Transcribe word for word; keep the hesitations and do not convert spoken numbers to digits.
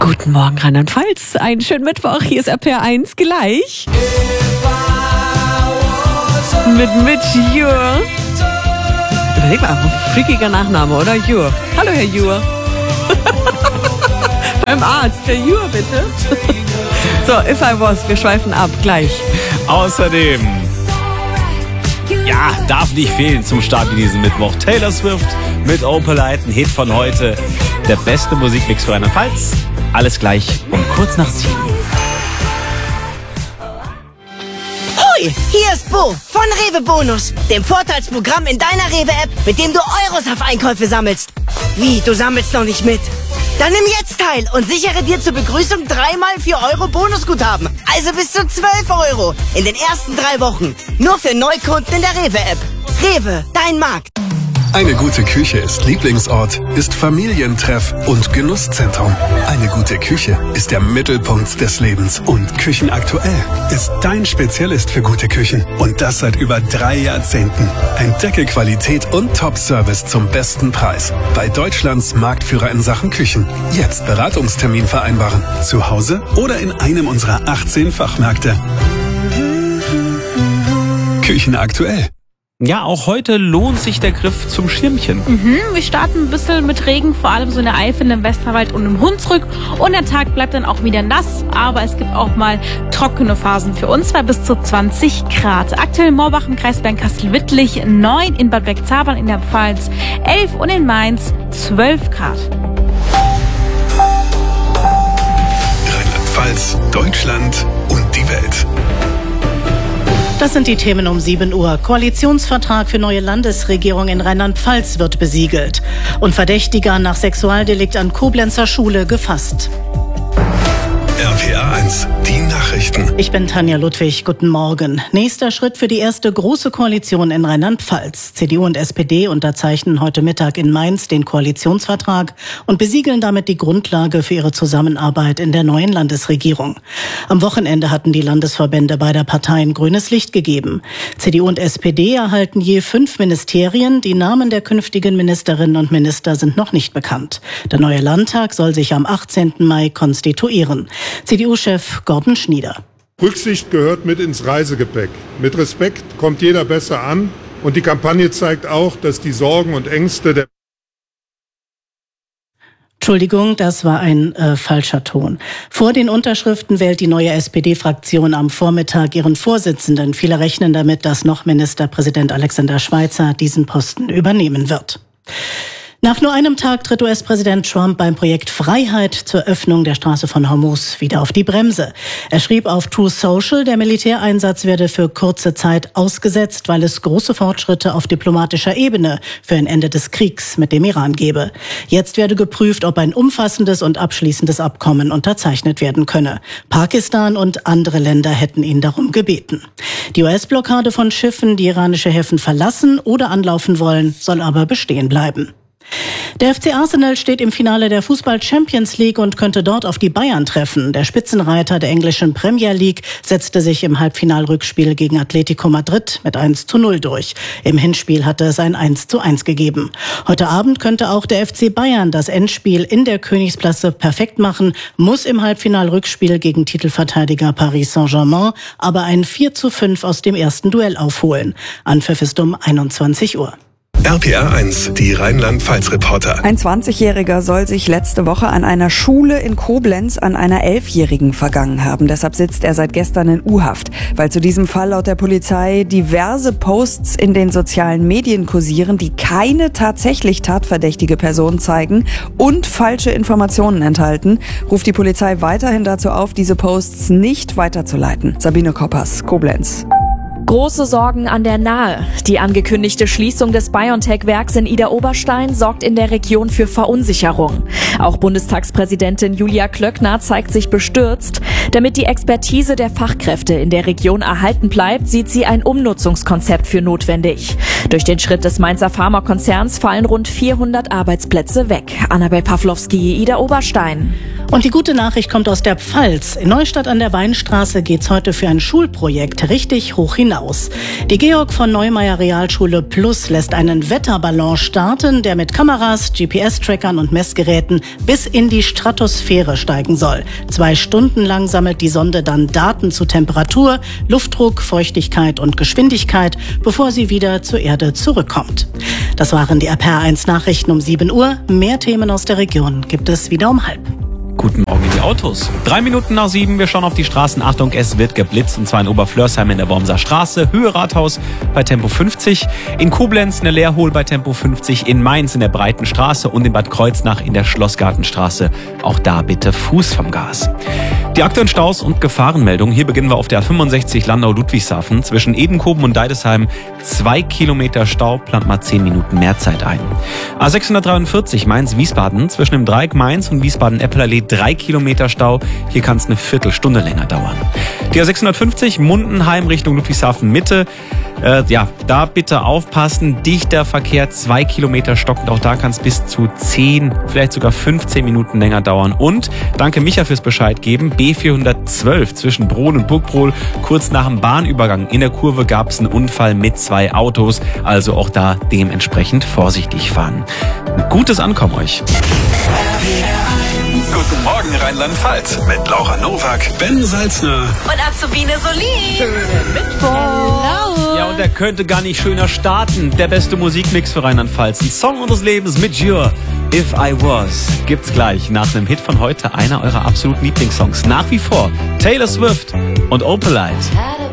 Guten Morgen, Rheinland-Pfalz. Einen schönen Mittwoch. Hier ist R P R eins gleich. Mit Mitch Jur. Überleg mal, ein freakiger Nachname, oder? Jur. Hallo, Herr Jur. Beim Arzt, Herr Jur, bitte. So, If I Was, wir schweifen ab, gleich. Außerdem, ja, darf nicht fehlen zum Start in diesem Mittwoch. Taylor Swift mit Opalite, ein Hit von heute. Der beste Musikmix für Rheinland-Pfalz. Alles gleich um kurz nach sieben. Hoi, hier ist Bo von Rewe Bonus, dem Vorteilsprogramm in deiner Rewe-App, mit dem du Euros auf Einkäufe sammelst. Wie, du sammelst noch nicht mit? Dann nimm jetzt teil und sichere dir zur Begrüßung dreimal vier Euro Bonusguthaben. Also bis zu zwölf Euro in den ersten drei Wochen. Nur für Neukunden in der Rewe-App. Rewe, dein Markt. Eine gute Küche ist Lieblingsort, ist Familientreff und Genusszentrum. Eine gute Küche ist der Mittelpunkt des Lebens. Und Küchenaktuell ist dein Spezialist für gute Küchen. Und das seit über drei Jahrzehnten. Entdecke Qualität und Top-Service zum besten Preis. Bei Deutschlands Marktführer in Sachen Küchen. Jetzt Beratungstermin vereinbaren. Zu Hause oder in einem unserer achtzehn Fachmärkte. Küchenaktuell. Ja, auch heute lohnt sich der Griff zum Schirmchen. Mhm, wir starten ein bisschen mit Regen, vor allem so in der Eifel, im Westerwald und im Hunsrück. Und der Tag bleibt dann auch wieder nass, aber es gibt auch mal trockene Phasen für uns, bei bis zu zwanzig Grad. Aktuell in Morbach im Kreis Bernkastel-Wittlich, neun in Bad Bergzabern in der Pfalz, elf und in Mainz zwölf Grad. Rheinland-Pfalz, Deutschland und die Welt. Das sind die Themen um sieben Uhr. Koalitionsvertrag für neue Landesregierung in Rheinland-Pfalz wird besiegelt. Und Verdächtiger nach Sexualdelikt an Koblenzer Schule gefasst. R P R eins, die Nachrichten. Ich bin Tanja Ludwig, guten Morgen. Nächster Schritt für die erste große Koalition in Rheinland-Pfalz. C D U und S P D unterzeichnen heute Mittag in Mainz den Koalitionsvertrag und besiegeln damit die Grundlage für ihre Zusammenarbeit in der neuen Landesregierung. Am Wochenende hatten die Landesverbände beider Parteien grünes Licht gegeben. C D U und S P D erhalten je fünf Ministerien. Die Namen der künftigen Ministerinnen und Minister sind noch nicht bekannt. Der neue Landtag soll sich am achtzehnten Mai konstituieren. C D U-Chef Gordon Schnieder. Rücksicht gehört mit ins Reisegepäck. Mit Respekt kommt jeder besser an. Und die Kampagne zeigt auch, dass die Sorgen und Ängste der Entschuldigung, das war ein äh, falscher Ton. Vor den Unterschriften wählt die neue S P D-Fraktion am Vormittag ihren Vorsitzenden. Viele rechnen damit, dass noch Ministerpräsident Alexander Schweitzer diesen Posten übernehmen wird. Nach nur einem Tag tritt U S-Präsident Trump beim Projekt Freiheit zur Öffnung der Straße von Hormuz wieder auf die Bremse. Er schrieb auf Truth Social, der Militäreinsatz werde für kurze Zeit ausgesetzt, weil es große Fortschritte auf diplomatischer Ebene für ein Ende des Kriegs mit dem Iran gebe. Jetzt werde geprüft, ob ein umfassendes und abschließendes Abkommen unterzeichnet werden könne. Pakistan und andere Länder hätten ihn darum gebeten. Die U S-Blockade von Schiffen, die iranische Häfen verlassen oder anlaufen wollen, soll aber bestehen bleiben. Der F C Arsenal steht im Finale der Fußball-Champions League und könnte dort auf die Bayern treffen. Der Spitzenreiter der englischen Premier League setzte sich im Halbfinalrückspiel gegen Atletico Madrid mit eins zu null durch. Im Hinspiel hatte es ein eins zu eins gegeben. Heute Abend könnte auch der F C Bayern das Endspiel in der Königsklasse perfekt machen, muss im Halbfinalrückspiel gegen Titelverteidiger Paris Saint-Germain aber ein vier zu fünf aus dem ersten Duell aufholen. Anpfiff ist um einundzwanzig Uhr. R P R eins, die Rheinland-Pfalz-Reporter. Ein zwanzigjähriger soll sich letzte Woche an einer Schule in Koblenz an einer Elfjährigen vergangen haben. Deshalb sitzt er seit gestern in U-Haft, weil zu diesem Fall laut der Polizei diverse Posts in den sozialen Medien kursieren, die keine tatsächlich tatverdächtige Person zeigen und falsche Informationen enthalten, ruft die Polizei weiterhin dazu auf, diese Posts nicht weiterzuleiten. Sabine Koppers, Koblenz. Große Sorgen an der Nahe. Die angekündigte Schließung des BioNTech-Werks in Idar-Oberstein sorgt in der Region für Verunsicherung. Auch Bundestagspräsidentin Julia Klöckner zeigt sich bestürzt. Damit die Expertise der Fachkräfte in der Region erhalten bleibt, sieht sie ein Umnutzungskonzept für notwendig. Durch den Schritt des Mainzer Pharmakonzerns fallen rund vierhundert Arbeitsplätze weg. Annabel Pawlowski, Idar-Oberstein. Und die gute Nachricht kommt aus der Pfalz. In Neustadt an der Weinstraße geht's heute für ein Schulprojekt richtig hoch hinaus. Die Georg von Neumeier Realschule Plus lässt einen Wetterballon starten, der mit Kameras, G P S-Trackern und Messgeräten bis in die Stratosphäre steigen soll. Zwei Stunden lang sammelt die Sonde dann Daten zu Temperatur, Luftdruck, Feuchtigkeit und Geschwindigkeit, bevor sie wieder zur Erde zurückkommt. Das waren die R P R eins Nachrichten um sieben Uhr. Mehr Themen aus der Region gibt es wieder um halb. Guten Morgen in die Autos. Drei Minuten nach sieben, wir schauen auf die Straßen. Achtung, es wird geblitzt, und zwar in Oberflörsheim in der Wormser Straße, Höhe Rathaus bei Tempo fünfzig, in Koblenz in der Leerhohl bei Tempo fünfzig, in Mainz in der Breiten Straße und in Bad Kreuznach in der Schlossgartenstraße. Auch da bitte Fuß vom Gas. Die aktuellen Staus und Gefahrenmeldungen. Hier beginnen wir auf der A fünfundsechzig Landau-Ludwigshafen. Zwischen Edenkoben und Deidesheim zwei Kilometer Stau, plant mal zehn Minuten mehr Zeit ein. A sechshundertdreiundvierzig Mainz-Wiesbaden, zwischen dem Dreieck Mainz und Wiesbaden-Eppelallee drei Kilometer Stau. Hier kann es eine Viertelstunde länger dauern. Die A sechshundertfünfzig Mundenheim Richtung Ludwigshafen Mitte. Äh, ja, da bitte aufpassen. Dichter Verkehr, zwei Kilometer stockend. Auch da kann es bis zu zehn, vielleicht sogar fünfzehn Minuten länger dauern. Und danke Micha fürs Bescheid geben. B vierhundertzwölf zwischen Brohl und Burgbrohl. Kurz nach dem Bahnübergang in der Kurve gab es einen Unfall mit zwei Autos. Also auch da dementsprechend vorsichtig fahren. Ein gutes Ankommen euch. Guten Morgen Rheinland-Pfalz mit Laura Nowak, Ben Salzner Und Azubine Solin. Ja, und er könnte gar nicht schöner starten. Der beste Musikmix für Rheinland-Pfalz. Ein Song unseres Lebens mit Jure. If I Was gibt's gleich nach einem Hit von heute, einer eurer absoluten Lieblingssongs. Nach wie vor Taylor Swift und Opalite.